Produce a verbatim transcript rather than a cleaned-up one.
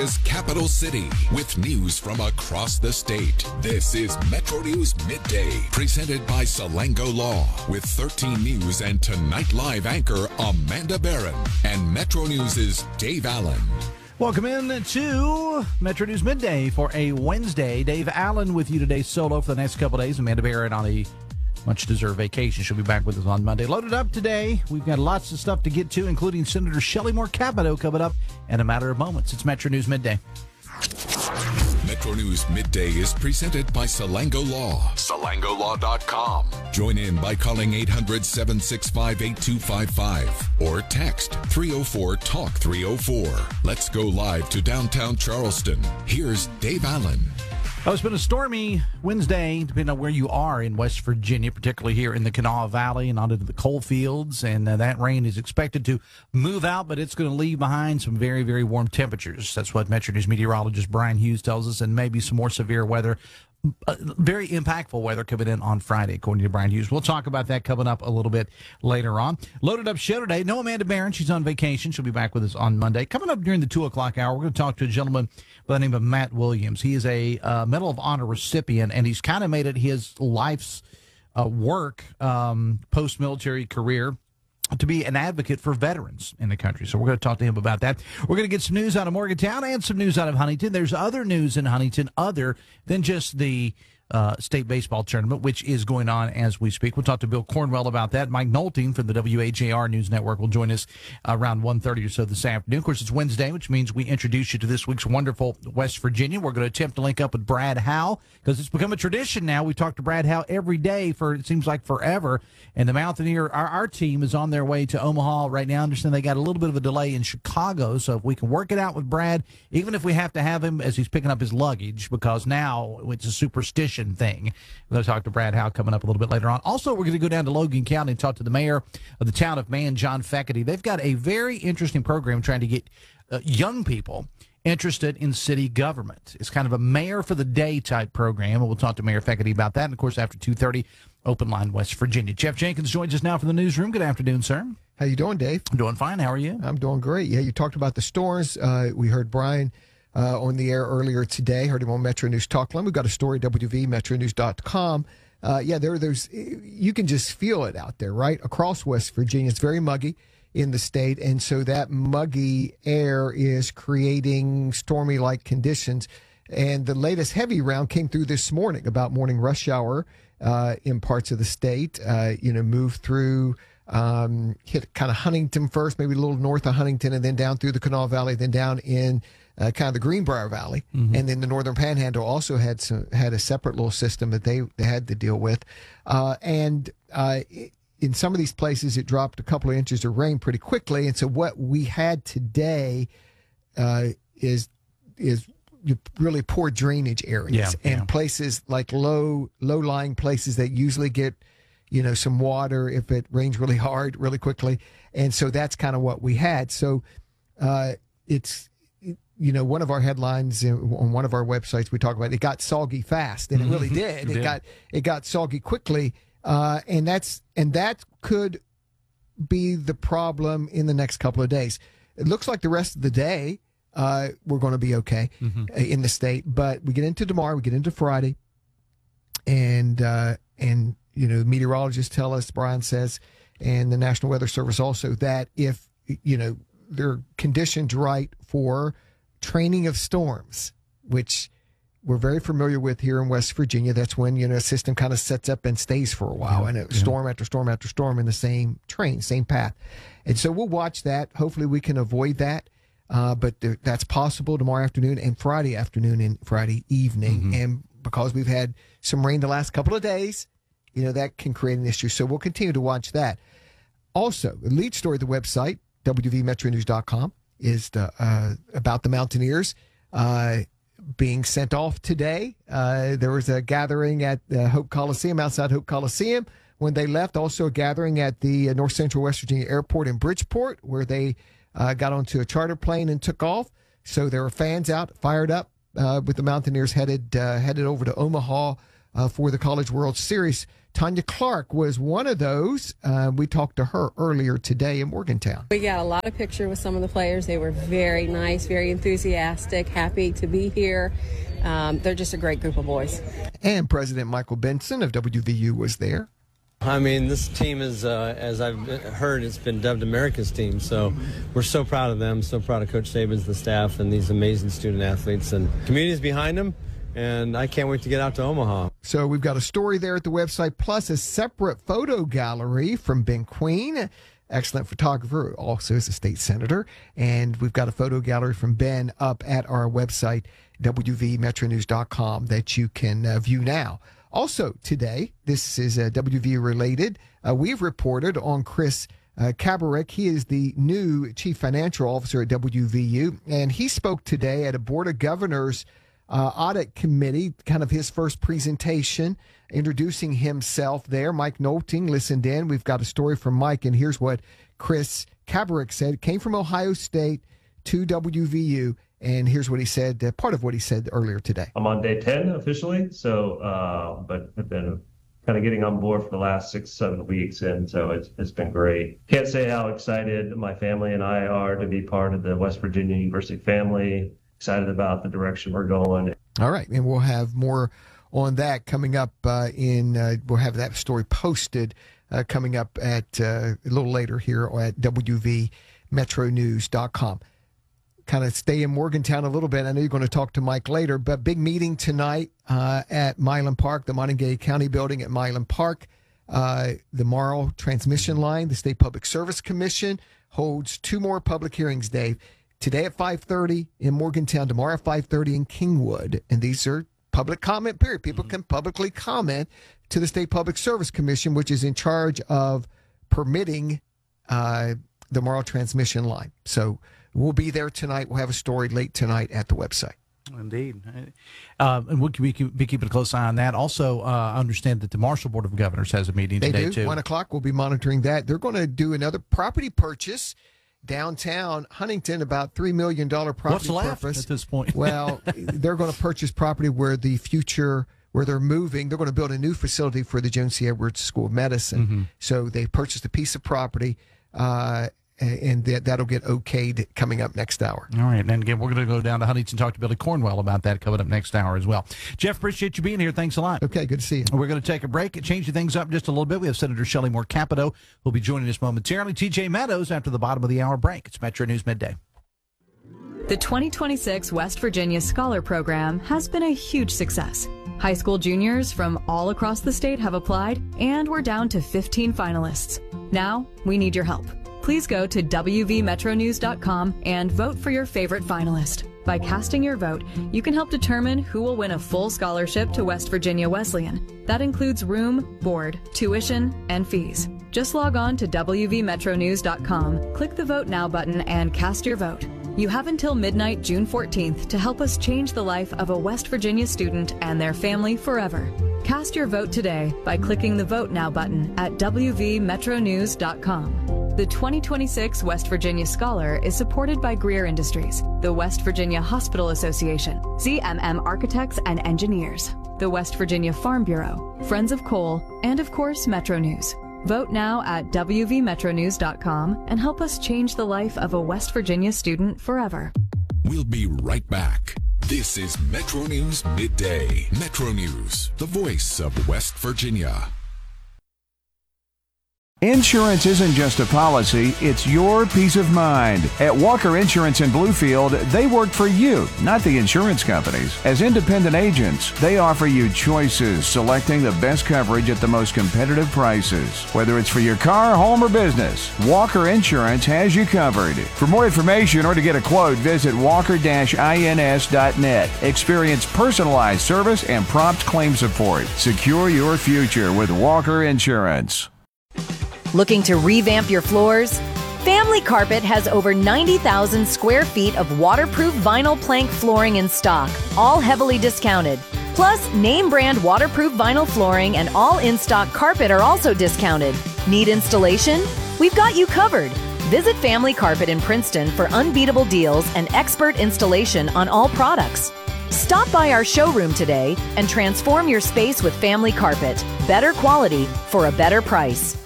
America's capital city with news from across the state. This is Metro News Midday, presented by Salango Law, with thirteen News and Tonight Live anchor Amanda Barron and Metro News' Dave Allen. Welcome in to Metro News Midday for a Wednesday. Dave Allen with you today solo for the next couple of days. Amanda Barron on a much-deserved vacation. She'll be back with us on Monday. Loaded up today. We've got lots of stuff to get to, including Senator Shelley Moore Capito coming up in a matter of moments. It's Metro News Midday. Metro News Midday is presented by Salango Law. Salango Law dot com. Join in by calling eight hundred, seven six five, eight two five five or text three oh four, talk three oh four. Let's go live to downtown Charleston. Here's Dave Allen. Oh, it's been a stormy Wednesday, depending on where you are in West Virginia, particularly here in the Kanawha Valley and onto the coal fields. And uh, that rain is expected to move out, but it's going to leave behind some very, very warm temperatures. That's what Metro News meteorologist Brian Hughes tells us, and maybe some more severe weather. Uh, very impactful weather coming in on Friday, according to Brian Hughes. We'll talk about that coming up a little bit later on. Loaded up show today. No Amanda Barron. She's on vacation. She'll be back with us on Monday. Coming up during the two o'clock hour, we're going to talk to a gentleman by the name of Matt Williams. He is a uh, Medal of Honor recipient, and he's kind of made it his life's uh, work, um, post-military career, to be an advocate for veterans in the country. So we're going to talk to him about that. We're going to get some news out of Morgantown and some news out of Huntington. There's other news in Huntington other than just the uh, state baseball tournament, which is going on as we speak. We'll talk to Bill Cornwell about that. Mike Nolting from the W A J R News Network will join us around one thirty or so this afternoon. Of course, it's Wednesday, which means we introduce you to this week's wonderful West Virginia. We're going to attempt to link up with Brad Howe because it's become a tradition now. We talk to Brad Howe every day for, it seems like, forever. And the Mountaineer, our, our team is on their way to Omaha right now. I understand they got a little bit of a delay in Chicago, so if we can work it out with Brad, even if we have to have him as he's picking up his luggage, because now it's a superstition thing. We're going to talk to Brad Howe coming up a little bit later on. Also, we're going to go down to Logan County and talk to the mayor of the town of Man, John Feckety. They've got a very interesting program trying to get uh, young people interested in city government. It's kind of a mayor for the day type program, and we'll talk to Mayor Feckety about that. And, of course, after two thirty, Open Line West Virginia. Jeff Jenkins joins us now from the newsroom. Good afternoon, sir. How you doing, Dave? I'm doing fine. How are you? I'm doing great. Yeah, you talked about the storms. Uh, we heard Brian uh, on the air earlier today. Heard him on Metro News Talkline. We've got a story, W V Metro News dot com. Uh, yeah, there, there's you can just feel it out there, right? Across West Virginia. It's very muggy in the state, and so that muggy air is creating stormy-like conditions. And the latest heavy round came through this morning, about morning rush hour uh, in parts of the state. Uh, you know, moved through, um, hit kind of Huntington first, maybe a little north of Huntington, and then down through the Kanawha Valley, then down in uh, kind of the Greenbrier Valley. Mm-hmm. And then the Northern Panhandle also had some, had a separate little system that they, they had to deal with. Uh, and uh, in some of these places, it dropped a couple of inches of rain pretty quickly. And so what we had today uh, is is really poor drainage areas yeah, and yeah. places like low low lying places that usually get, you know, some water if it rains really hard, really quickly. And so that's kind of what we had. So uh, it's, you know, one of our headlines on one of our websites, we talk about it got soggy fast, and it really did. It, it got it got soggy quickly, uh, and that's and that could be the problem in the next couple of days. It looks like the rest of the day uh, we're going to be okay mm-hmm. in the state, but we get into tomorrow, we get into Friday, and uh, and you know, meteorologists tell us, Brian says, and the National Weather Service also, that if you know there are conditions right for training of storms, which we're very familiar with here in West Virginia. That's when, you know, a system kind of sets up and stays for a while, yeah, and it, yeah. storm after storm after storm in the same train, same path. And so we'll watch that. Hopefully we can avoid that. Uh, but there, that's possible tomorrow afternoon and Friday afternoon and Friday evening. Mm-hmm. And because we've had some rain the last couple of days, you know, that can create an issue. So we'll continue to watch that. Also, the lead story of the website, W V Metro News dot com, is the, uh, about the Mountaineers uh, being sent off today. Uh, there was a gathering at uh, Hope Coliseum, outside Hope Coliseum, when they left. Also a gathering at the uh, North Central West Virginia Airport in Bridgeport, where they uh, got onto a charter plane and took off. So there were fans out, fired up uh, with the Mountaineers headed uh, headed over to Omaha uh, for the College World Series. Tanya Clark was one of those. Uh, we talked to her earlier today in Morgantown. We got a lot of pictures with some of the players. They were very nice, very enthusiastic, happy to be here. Um, they're just a great group of boys. And President Michael Benson of W V U was there. I mean, this team is, uh, as I've heard, it's been dubbed America's team. So we're so proud of them, so proud of Coach Saban's, the staff, and these amazing student athletes. And the community's behind them. And I can't wait to get out to Omaha. So we've got a story there at the website, plus a separate photo gallery from Ben Queen, excellent photographer, also is a state senator. And we've got a photo gallery from Ben up at our website, W V metro news dot com, that you can uh, view now. Also today, this is uh, W V related, uh, we've reported on Chris uh, Kabarek. He is the new chief financial officer at W V U, and he spoke today at a Board of Governors Uh, audit committee, kind of his first presentation, introducing himself there. Mike Nolting listened in. We've got a story from Mike, and here's what Chris Kabarek said. Came from Ohio State to W V U, and here's what he said, uh, part of what he said earlier today. I'm on day ten officially, so uh, but have been kind of getting on board for the last six, seven weeks, and so it's, it's been great. Can't say how excited my family and I are to be part of the West Virginia University family. Excited about the direction we're going. All right, and we'll have more on that coming up uh, in, uh, we'll have that story posted uh, coming up at uh, a little later here at W V metro news dot com. Kind of stay in Morgantown a little bit. I know you're going to talk to Mike later, but big meeting tonight uh, at Milan Park, the Montague County building at Milan Park. Uh, the Morrow Transmission Line, the State Public Service Commission holds two more public hearings, Dave. Today at five thirty in Morgantown, tomorrow at five thirty in Kingwood. And these are public comment period. People can publicly comment to the State Public Service Commission, which is in charge of permitting uh, the Morrow Transmission Line. So we'll be there tonight. We'll have a story late tonight at the website. Indeed. Uh, and we'll be, be keeping a close eye on that. Also, uh, I understand that the Marshall Board of Governors has a meeting they today, do. too. One o'clock, we'll be monitoring that. They're going to do another property purchase downtown Huntington, about three million dollars property What's left purpose. at this point? Well, they're going to purchase property where the future, where they're moving. They're going to build a new facility for the Joan C. Edwards School of Medicine. Mm-hmm. So they purchased a piece of property, uh, and that, that'll get okayed coming up next hour. All right. And again, we're going to go down to Huntington, talk to Billy Cornwell about that coming up next hour as well. Jeff, appreciate you being here. Thanks a lot. Okay, good to see you. We're going to take a break and change things up just a little bit. We have Senator Shelley Moore Capito who'll be joining us momentarily. T J Meadows after the bottom of the hour break. It's Metro News Midday. The twenty twenty-six West Virginia Scholar Program has been a huge success. High school juniors from all across the state have applied, and we're down to fifteen finalists. Now, we need your help. Please go to W V metro news dot com and vote for your favorite finalist. By casting your vote, you can help determine who will win a full scholarship to West Virginia Wesleyan. That includes room, board, tuition, and fees. Just log on to W V metro news dot com, click the Vote Now button, and cast your vote. You have until midnight, June fourteenth, to help us change the life of a West Virginia student and their family forever. Cast your vote today by clicking the Vote Now button at W V metro news dot com. The twenty twenty-six West Virginia Scholar is supported by Greer Industries, the West Virginia Hospital Association, Z M M Architects and Engineers, the West Virginia Farm Bureau, Friends of Coal, and of course, Metro News. Vote now at W V metro news dot com and help us change the life of a West Virginia student forever. We'll be right back. This is Metro News Midday. Metro News, the voice of West Virginia. Insurance isn't just a policy, it's your peace of mind. At Walker Insurance in Bluefield, they work for you, not the insurance companies. As independent agents, they offer you choices, selecting the best coverage at the most competitive prices. Whether it's for your car, home, or business, Walker Insurance has you covered. For more information or to get a quote, visit walker dash ins dot net. Experience personalized service and prompt claim support. Secure your future with Walker Insurance. Looking to revamp your floors? Family Carpet has over ninety thousand square feet of waterproof vinyl plank flooring in stock, all heavily discounted. Plus, name brand waterproof vinyl flooring and all in-stock carpet are also discounted. Need installation? We've got you covered. Visit Family Carpet in Princeton for unbeatable deals and expert installation on all products. Stop by our showroom today and transform your space with Family Carpet. Better quality for a better price.